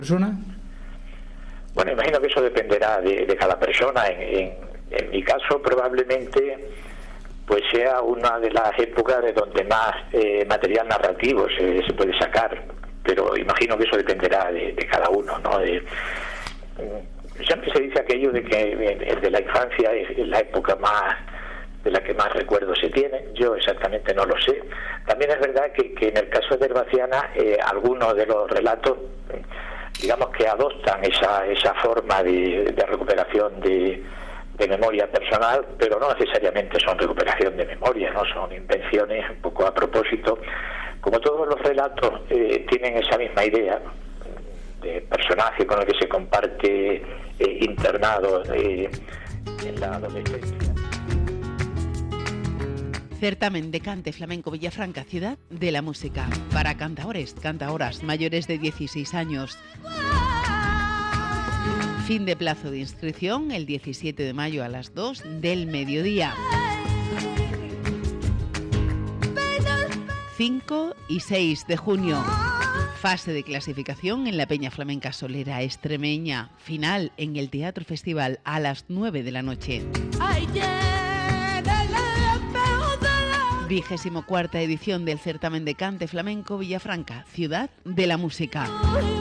persona? Bueno, imagino que eso dependerá de cada persona. En mi caso, probablemente pues sea una de las épocas de donde más material narrativo se puede sacar, pero imagino que eso dependerá de cada uno, ¿no? Siempre se dice aquello de que de la infancia es la época más de la que más recuerdos se tienen. Yo exactamente no lo sé. También es verdad que en el caso de Herbaciana, algunos de los relatos, digamos que adoptan esa forma de recuperación de memoria personal, pero no necesariamente son recuperación de memoria, no son invenciones un poco a propósito. Como todos los relatos tienen esa misma idea de personaje con el que se comparte internado en la adolescencia. Certamen de Cante Flamenco Villafranca, Ciudad de la Música, para cantaores, cantaoras mayores de 16 años. Fin de plazo de inscripción el 17 de mayo a las 2 del mediodía. 5 y 6 de junio. Fase de clasificación en la Peña Flamenca Solera Extremeña. Final en el Teatro Festival a las 9 de la noche. 24ª edición del Certamen de Cante Flamenco Villafranca, Ciudad de la Música.